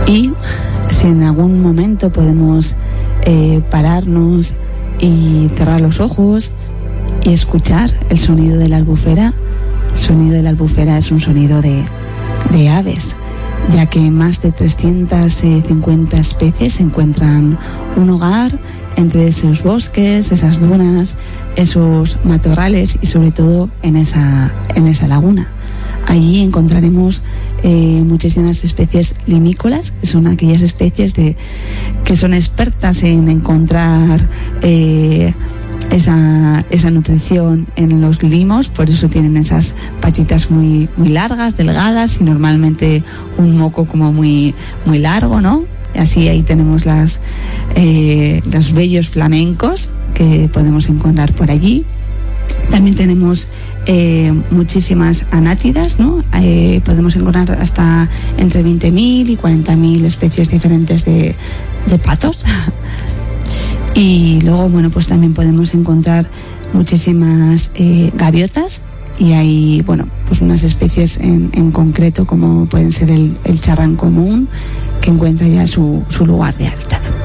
Y si en algún momento podemos pararnos y cerrar los ojos y escuchar el sonido de la albufera. El sonido de la albufera es un sonido de aves, ya que más de 350 especies encuentran un hogar entre esos bosques, esas dunas, esos matorrales y sobre todo en esa laguna. Allí encontraremos muchísimas especies limícolas, que son aquellas especies que son expertas en encontrar esa nutrición en los limos, por eso tienen esas patitas muy, muy largas, delgadas y normalmente un moco como muy, muy largo, ¿no? Así ahí tenemos los bellos flamencos que podemos encontrar por allí. También tenemos muchísimas anátidas, ¿no? Podemos encontrar hasta entre 20.000 y 40.000 especies diferentes de patos. Y luego, bueno, pues también podemos encontrar muchísimas gaviotas, y hay, bueno, pues unas especies en concreto como pueden ser el charrán común, que encuentra ya su lugar de hábitat.